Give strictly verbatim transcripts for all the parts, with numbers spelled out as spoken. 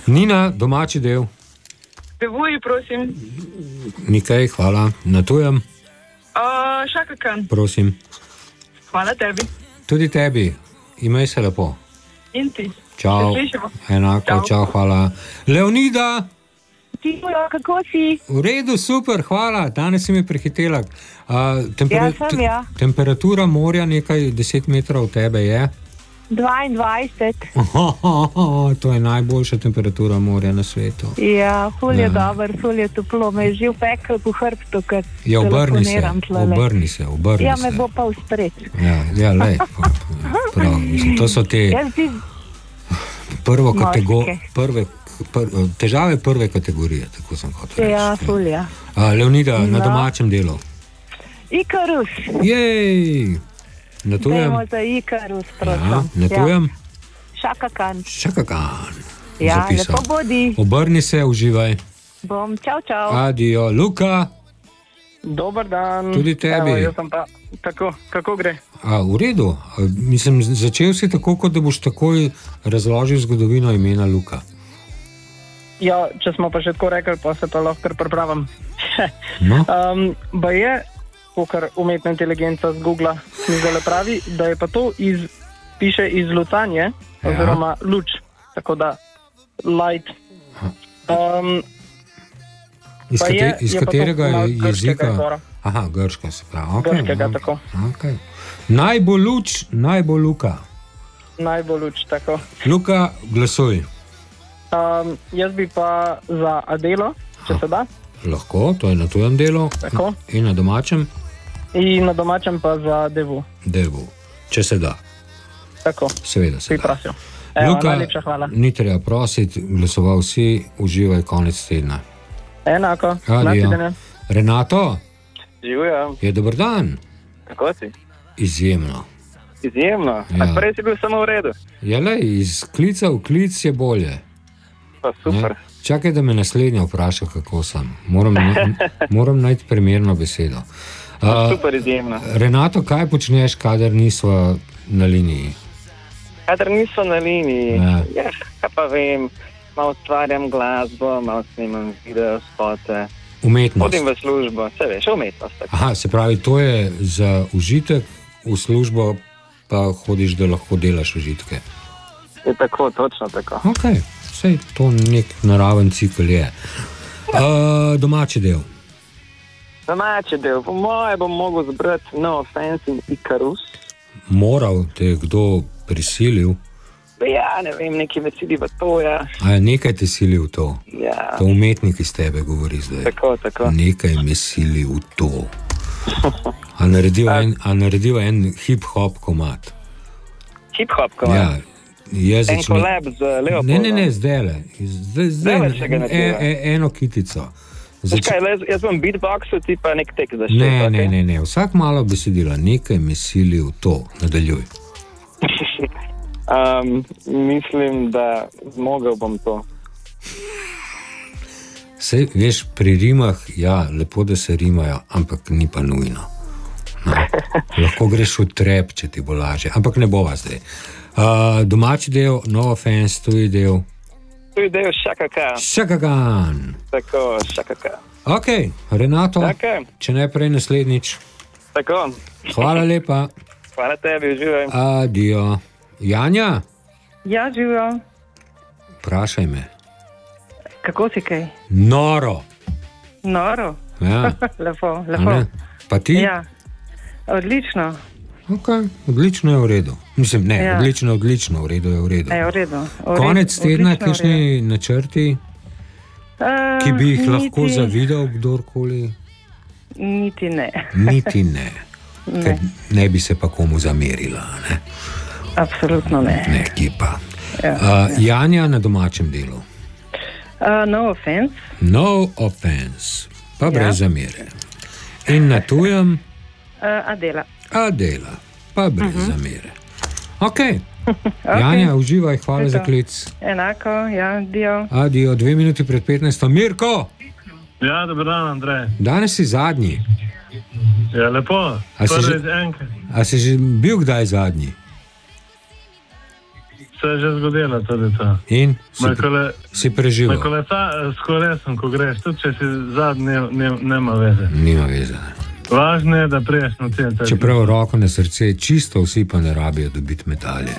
Nina, domači del. Devuji, prosim. Nikaj, hvala. Na tujem. Uh, Šakakan. Prosim. Hvala tebi. Tudi tebi. Imej se lepo. In ti. Čau. Enako, čau. čau, hvala. Leonida. Tijo, kako si? V redu, super, hvala. Danes si mi prehitela. Uh, ja, sem, ja. Temperatura morja nekaj deset metrov od tebe je? dvaindvajset. To je najboljša temperatura morja na svetu. Ja, ful je dober, ful je toplo. Me je že pekel po hrbtu, ker ja, obrni se, obrni se, obrni ja, se. Ja, me bo pa uspred. Ja, ja, lej. Prav, mislim, to so te prvo kategorije, prve, prve, težave prve kategorije, tako sem hotel reči. Ja, ful ja. Leonida, no. Na domačem delu. Ikarus. Jej! Na tujem? Dajmo za Ikarus, prosim. Ja, na tujem? Ja. Šakakan. Šakakan. Ja, Zapisal. lepo bodi. Obrni se, uživaj. Bom, čau, čau. Adijo. Luka. Dobar dan. Tudi tebi. Evo, jaz sem pa tako, kako gre? A, v redu. A, mislim, začel si tako, kot da boš takoj razložil zgodovino imena Luka. Ja, če smo pa še tako rekli, pa se pa lahko kar pripravim. No. um, ba je, kar umetna inteligenca z Googla mi zdaj pravi, da je pa to iz, piše iz lucanje, ja. Oziroma luč, tako da light. Um, iz kate, je, iz je katerega je jezika? Izvora. Aha, grška se pravi. Okay, grškega, okay, tako. Okay. Najbolj luč, najbolj Luka. Najbolj luč, tako. Luka, glasuj. Um, jaz bi pa za Adelo, če se da. Lahko, to je na tujem delu. Tako. In na domačem? In na domačem pa za Devu. Devu, če se da. Tako. Seveda se da. Evo, Luka, najlepša hvala. Ni treba prositi, glasoval si, uživaj konec tedna. Enako. Adijo. Renato? Živjo. Je dober dan. Kako si? Izjemno. Izjemno? Ja. A prej si bil samo v redu? Ja, lej, iz klica v klic je bolje. Pa super. Ne? Čakaj, da me naslednja vpraša, kako sem. Moram, moram najti primerno besedo. Uh, super, izjemno. Renato, kaj počneš, kadar nisva na liniji? Kadar nisva na liniji? Ja. Ja, kaj pa vem, malo ustvarjam glasbo, malo snimam video, spote. Umetnost. Hodim v službo, se veš, umetnost. Tako. Aha, se pravi, to je za užitek, v službo pa hodiš, da lahko delaš užitke. Je tako, točno tako. Ok, sej to nek naraven cikl je. Uh, domači del. Domači del, po moje bom mogel zbrati No Offense in Ikarus. Moral te kdo prisilil? Ja, ne vem, neki me sili v to, ja. A je nekaj te sili v to? Ja. To umetnik iz tebe govori zdaj. Tako, tako. Nekaj me sili v to. A naredil en, a naredil en hip-hop komad. Hip-hop komad? Ja. Jezični... En kolab z Leopoldom? Ne, ne, ne, zdajle. Zdaj, zdaj, zdaj en, en, eno kitico. Zač... Kaj, jaz, jaz bom beatboxu, ti pa nek tek zašel. Ne, okay? ne, ne, ne, vsak malo besedila. Nekaj me sili v to. Nadaljuj. um, mislim, da zmogel bom to. Sej, veš, pri rimah, ja, lepo, da se rimajo, ampak ni pa nujno. No. Lahko greš v trep, če ti bo lažje. Ampak ne bova zdaj. Uh, domači del, No Offense, tuji del. Tuji del, Šakakan. Šakakan. Tako, Šakakan. Ok, Renato, okay. Če ne prej naslednjič. Tako. Hvala lepa. Hvala tebi, uživaj. Adijo. Janja? Ja, živijo. Vprašaj me. Kako si kaj? Noro. Noro? Ja. Lepo, lepo. Pa ti? Ja, odlično. Ok, odlično je v redu. Mislim, ne, ja. odlično je odlično, v redu je v redu. Je v redu. V Konec redu. tedna, kakšni načrti, uh, ki bi jih niti, lahko zavidal kdorkoli? Niti ne. Niti ne. ne. Ne bi se pa komu zamerila. Ne? Absolutno ne. Ne, ki pa. Ja, uh, ja. Janja na domačem delu. Uh, no offense. No offense, pa brez ja. zamere. In na tujem? Uh, Adela. Adela, pa brez uh -huh. zamere. Ok, okay. Janja, uživaj, hvala Eto. za klic. Enako, ja, dio. Adijo, dve minuti pred petnajsto. Mirko! Ja, dober dan, Andrej. Danes si zadnji. Ja, lepo. A si, že, a si že bil kdaj zadnji? Se je že zgodilo tudi to. In si, Na kole, si na preživel. kolesa, s kolesom, ko greš, tudi če si zadnji, ne, ne, nema veze. Nima veze. Važno je, da priješ na cilj. Čeprav roko na srce, čisto vsi pa ne rabijo dobiti medalje.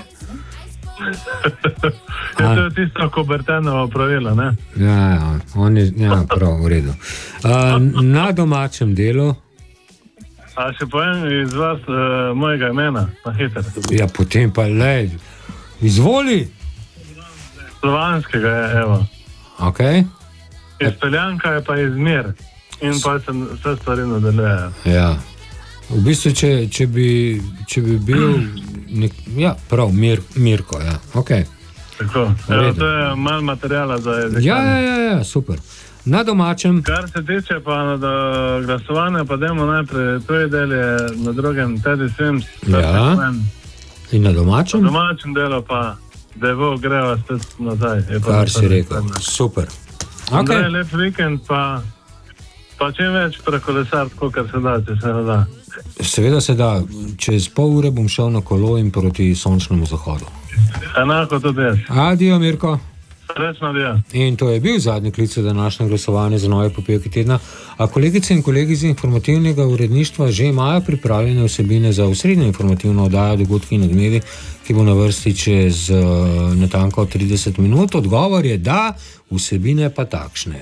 Ja, to je tisto Kubertenovo pravilo, ne? Ja, ja, on je, ja, prav, v redu. Uh, na domačem delu, A še povem iz vas uh, mojega imena, na hiter. ja, potem pa le, izvoli, Slovanskega je, evo. ok? Izpeljanka je pa izmer. In pa se vse stvari nadaljujejo. Ja. V bistvu, če, če, bi, če bi bil, nek, ja, prav, mir, Mirko, ja, ok. Tako. Evo, to je malo materijala za jezik. Ja, ja, ja, ja, super. Na domačem, Kar se tiče pa na do glasovanja, pa dajmo najprej tvoj del je na drugem Teddy Swims. Ja. in na Na domačem, domačem delu pa devo greva spet nazaj. Je pa kar to si rekel, zadnje. super. Okay. Ok, Lep vikend, pa, pa čim več prekolesar, tako kar se da, če se ne da. seveda se da, čez pol ure bom šel na kolo in proti sončnemu zahodu. Enako tudi jaz. Adijo, Mirko. Srečno dio. In to je bil zadnji klic za današnje glasovanje za nove popevke tedna. A kolegice in kolegi iz informativnega uredništva že imajo pripravljene vsebine za osrednjo informativno oddajo Dogodki in odmevi, ki bo na vrsti čez uh, natanko trideset minut. Odgovor je da, vsebine pa takšne.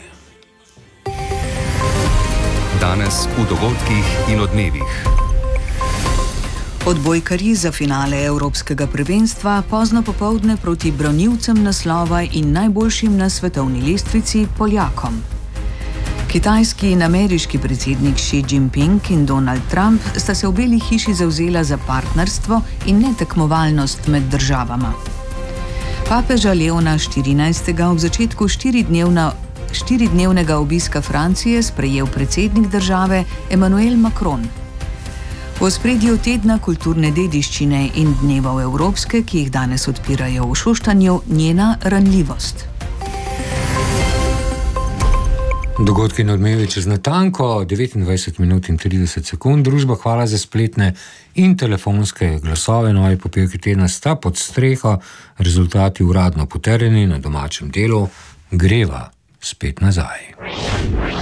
Danes v Dogodkih in odmevih. Odbojkarji za finale Evropskega prvenstva pozno popovdne proti branilcem naslova in najboljšim na svetovni lestvici Poljakom. Kitajski in ameriški predsednik Xi Jinping in Donald Trump sta se v Beli hiši zavzela za partnerstvo in netekmovalnost med državama. Papeža Leona štirinajstega ob začetku štiridnevna štiridnevnega obiska Francije sprejel predsednik države Emmanuel Macron. V ospredju tedna kulturne dediščine in dnevov evropske, ki jih danes odpirajo v Šoštanju, njena ranljivost. Dogodki in odmevi čez natanko devetindvajset minut in trideset sekund. Družba Hvala za spletne in telefonske glasove. Nove popevke tedna sta pod streho, rezultati uradno potrjeni. Na domačem delu greva spet nazaj.